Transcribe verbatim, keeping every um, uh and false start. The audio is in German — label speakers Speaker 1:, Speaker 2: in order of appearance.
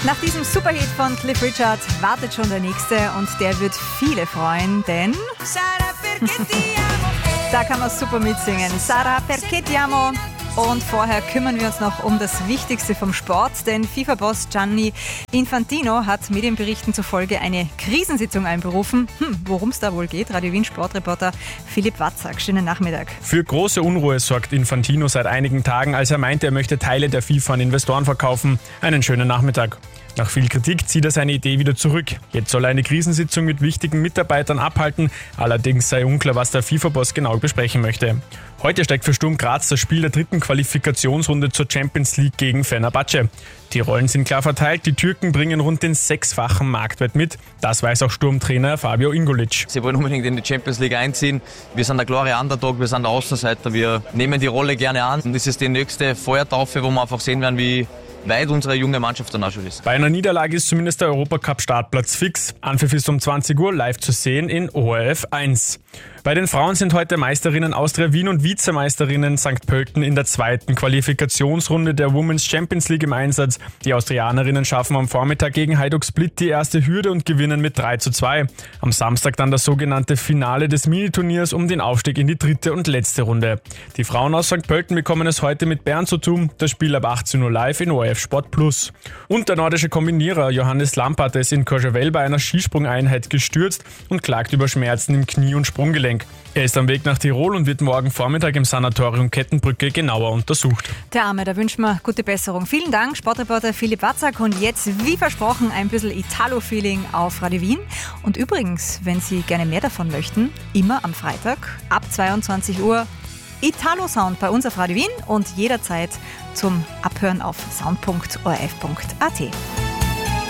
Speaker 1: Nach diesem Superhit von Cliff Richard wartet schon der nächste und der wird viele freuen, denn da kann man super mitsingen. Sarà perché ti amo. Und vorher kümmern wir uns noch um das Wichtigste vom Sport, denn FIFA-Boss Gianni Infantino hat Medienberichten zufolge eine Krisensitzung einberufen. Hm, worum es da wohl geht, Radio Wien Sportreporter Philipp Watzak. Schönen Nachmittag.
Speaker 2: Für große Unruhe sorgt Infantino seit einigen Tagen, als er meinte, er möchte Teile der FIFA an Investoren verkaufen. Einen schönen Nachmittag. Nach viel Kritik zieht er seine Idee wieder zurück. Jetzt soll er eine Krisensitzung mit wichtigen Mitarbeitern abhalten. Allerdings sei unklar, was der FIFA-Boss genau besprechen möchte. Heute steigt für Sturm Graz das Spiel der dritten Qualifikationsrunde zur Champions League gegen Fenerbahce. Die Rollen sind klar verteilt. Die Türken bringen rund den sechsfachen Marktwert mit. Das weiß auch Sturmtrainer Fabio Ingolic.
Speaker 3: Sie wollen unbedingt in die Champions League einziehen. Wir sind der klare Underdog, wir sind der Außenseiter. Wir nehmen die Rolle gerne an. Und das ist die nächste Feuertaufe, wo wir einfach sehen werden, wie weit unsere junge Mannschaft dann auch schon ist.
Speaker 2: Bei einer Niederlage ist zumindest der Europacup-Startplatz fix. Anpfiff ist um zwanzig Uhr live zu sehen in O R F eins. Bei den Frauen sind heute Meisterinnen Austria Wien und Vizemeisterinnen Sankt Pölten in der zweiten Qualifikationsrunde der Women's Champions League im Einsatz. Die Austrianerinnen schaffen am Vormittag gegen Hajduk Split die erste Hürde und gewinnen mit drei zu zwei. Am Samstag dann das sogenannte Finale des Miniturniers um den Aufstieg in die dritte und letzte Runde. Die Frauen aus Sankt Pölten bekommen es heute mit Bern zu tun. Das Spiel ab achtzehn Uhr live in O R F Sport Plus. Und der nordische Kombinierer Johannes Lampert ist in Courchevel bei einer Skisprungeinheit gestürzt und klagt über Schmerzen im Knie- und Sprunggelenk. Er ist am Weg nach Tirol und wird morgen Vormittag im Sanatorium Kettenbrücke genauer untersucht.
Speaker 1: Der Arme, da wünschen wir gute Besserung. Vielen Dank, Sportreporter Philipp Watzak. Und jetzt, wie versprochen, ein bisschen Italo-Feeling auf Radio Wien. Und übrigens, wenn Sie gerne mehr davon möchten, immer am Freitag ab zweiundzwanzig Uhr Italo-Sound bei uns auf Radio Wien und jederzeit zum Abhören auf sound punkt o r f punkt a t.